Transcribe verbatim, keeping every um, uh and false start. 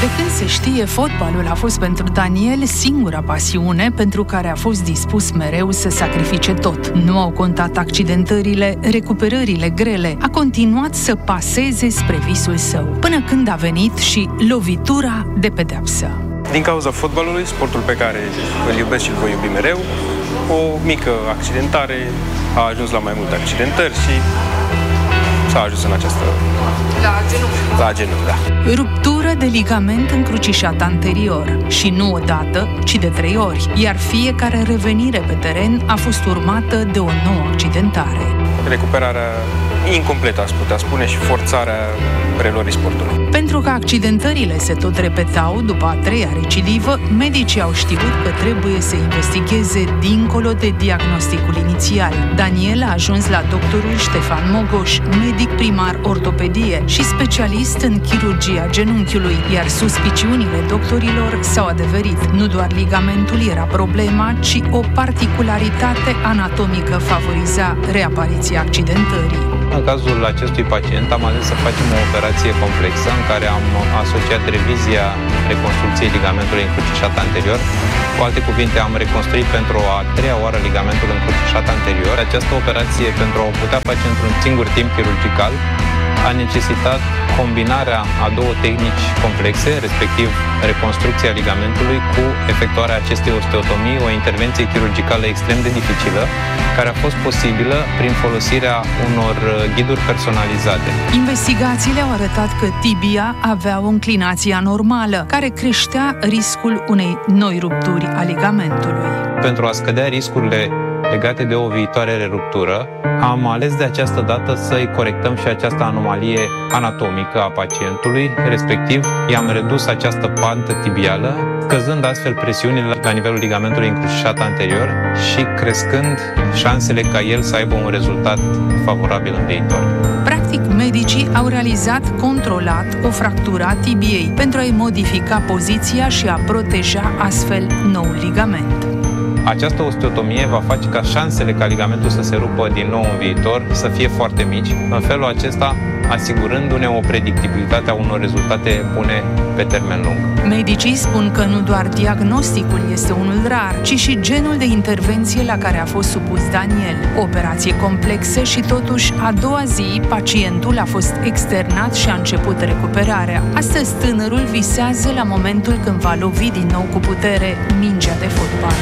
De când se știe, fotbalul a fost pentru Daniel singura pasiune pentru care a fost dispus mereu să sacrifice tot. Nu au contat accidentările, recuperările grele, a continuat să paseze spre visul său, până când a venit și lovitura de pedeapsă. Din cauza fotbalului, sportul pe care îl iubesc și îl voi iubi mereu, o mică accidentare a ajuns la mai multe accidentări și s-a ajuns în această... La genunchi. La genunchi, da. Ruptură de ligament încrucișat anterior și nu o dată, ci de trei ori, iar fiecare revenire pe teren a fost urmată de o nouă accidentare. Recuperarea incompletă, aș putea spune, și forțarea preluării sportului. Pentru că accidentările se tot repetau după a treia recidivă, medicii au știut că trebuie să investigheze dincolo de diagnosticul inițial. Daniel a ajuns la doctorul Ștefan Mogoș, medic primar ortopedie și specialist în chirurgia genunchiului, iar suspiciunile doctorilor s-au adeverit. Nu doar ligamentul era problema, ci o particularitate anatomică favoriza reapariția accidentării. În cazul acestui pacient am ales să facem o operație complexă în care am asociat revizia reconstrucției ligamentului încrucișat anterior. Cu alte cuvinte, am reconstruit pentru a treia oară ligamentul încrucișat anterior. Această operație, pentru a o putea face într-un singur timp chirurgical, a necesitat combinarea a două tehnici complexe, respectiv reconstrucția ligamentului cu efectuarea acestei osteotomii, o intervenție chirurgicală extrem de dificilă, care a fost posibilă prin folosirea unor ghiduri personalizate. Investigațiile au arătat că tibia avea o înclinație anormală, care creștea riscul unei noi rupturi a ligamentului. Pentru a scădea riscurile legate de o viitoare reruptură, am ales de această dată să-i corectăm și această anomalie anatomică a pacientului, respectiv i-am redus această pantă tibială, scăzând astfel presiunile la nivelul ligamentului încrucișat anterior și crescând șansele ca el să aibă un rezultat favorabil în viitor. Practic, medicii au realizat controlat o fractură a tibiei pentru a-i modifica poziția și a proteja astfel noul ligament. Această osteotomie va face ca șansele ca ligamentul să se rupă din nou în viitor să fie foarte mici, în felul acesta asigurându-ne o predictibilitate a unor rezultate bune pe termen lung. Medicii spun că nu doar diagnosticul este unul rar, ci și genul de intervenție la care a fost supus Daniel. Operație complexă și totuși a doua zi pacientul a fost externat și a început recuperarea. Astăzi tânărul visează la momentul când va lovi din nou cu putere mingea de fotbal.